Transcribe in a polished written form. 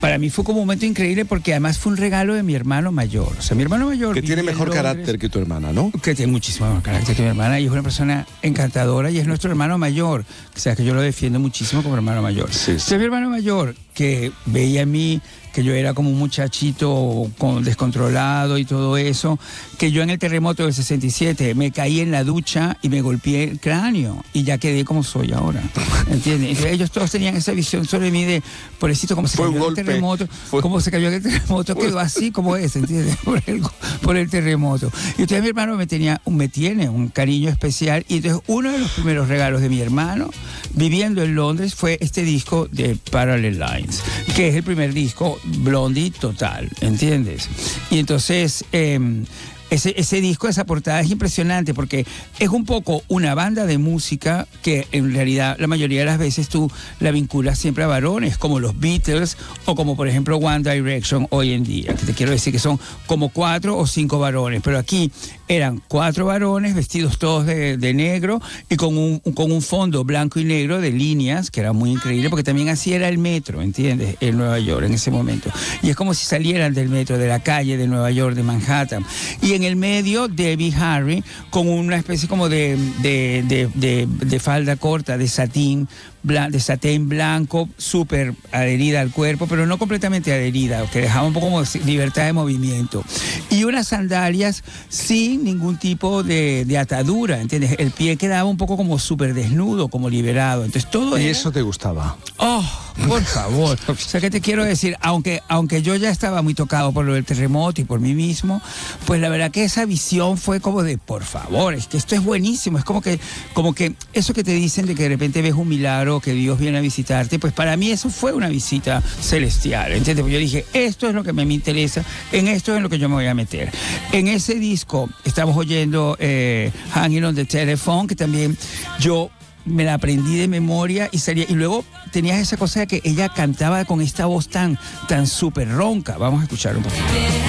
para mí fue como un momento increíble porque además fue un regalo de mi hermano mayor. O sea, mi hermano mayor... Que tiene mejor carácter que tu hermana, ¿no? Que tiene muchísimo mejor carácter que mi hermana y es una persona encantadora y es nuestro hermano mayor. O sea, que yo lo defiendo muchísimo como hermano mayor. Sí. Entonces, mi hermano mayor, que veía en mí que yo era como un muchachito descontrolado y todo eso, que yo en el terremoto del 67 me caí en la ducha y me golpeé el cráneo y ya quedé como soy ahora, ¿entiendes? Entonces, ellos todos tenían esa visión sobre mí de, pobrecito, como se Fue cayó un el golpe. terremoto, como se cayó el terremoto, quedó así como es, ¿entiendes? Por el terremoto. Y entonces mi hermano me tiene un cariño especial y entonces uno de los primeros regalos de mi hermano, viviendo en Londres, fue este disco de Parallel Lines, que es el primer disco Blondie total, ¿entiendes? Y entonces ese disco, esa portada es impresionante porque es un poco una banda de música que en realidad la mayoría de las veces tú la vinculas siempre a varones, como los Beatles o como por ejemplo One Direction hoy en día, que te quiero decir que son como 4 o 5 varones, pero aquí eran 4 varones vestidos todos de negro y con un fondo blanco y negro de líneas, que era muy increíble porque también así era el metro, ¿entiendes? En Nueva York en ese momento. Y es como si salieran del metro, de la calle de Nueva York, de Manhattan. Y en el medio, Debbie Harry, con una especie como de falda corta, de satén blanco, súper adherida al cuerpo, pero no completamente adherida, que dejaba un poco como libertad de movimiento. Y unas sandalias sin ningún tipo de atadura, ¿entiendes? El pie quedaba un poco como súper desnudo, como liberado. Entonces todo ¿Y era... eso te gustaba? Oh, por favor. O sea, ¿qué te quiero decir? Aunque yo ya estaba muy tocado por lo del terremoto y por mí mismo, pues la verdad que esa visión fue como de, por favor, es que esto es buenísimo. Es como que eso que te dicen de que de repente ves un milagro, que Dios viene a visitarte, pues para mí eso fue una visita celestial, ¿entiendes? Porque yo dije, esto es lo que me interesa, en esto es lo que yo me voy a meter. En ese disco estamos oyendo Hanging on the Telephone, que también yo me la aprendí de memoria y salía, y luego tenías esa cosa de que ella cantaba con esta voz tan súper ronca. Vamos a escuchar un poquito.